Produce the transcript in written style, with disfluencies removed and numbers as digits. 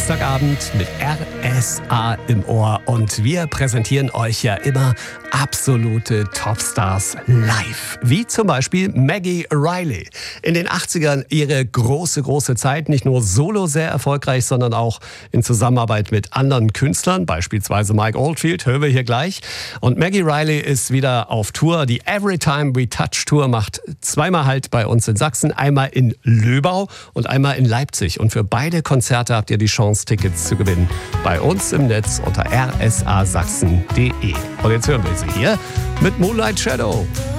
Samstagabend mit RSA im Ohr und wir präsentieren euch ja immer absolute Topstars live. Wie zum Beispiel Maggie Reilly. In den 80ern ihre große Zeit, nicht nur solo sehr erfolgreich, sondern auch in Zusammenarbeit mit anderen Künstlern, beispielsweise Mike Oldfield, hören wir hier gleich. Und Maggie Reilly ist wieder auf Tour. Die Every Time We Touch Tour macht zweimal Halt bei uns in Sachsen, einmal in Löbau und einmal in Leipzig. Und für beide Konzerte habt ihr die Chance, Tickets zu gewinnen. Bei uns im Netz unter rsasachsen.de. Und jetzt hören wir sie hier mit Moonlight Shadow.